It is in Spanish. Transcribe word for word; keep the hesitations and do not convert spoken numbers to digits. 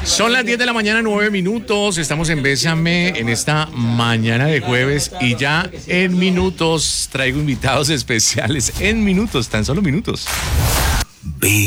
Son las diez de la mañana, nueve minutos. Estamos en Bésame en esta mañana de jueves y ya en minutos traigo invitados especiales. En minutos, tan solo minutos.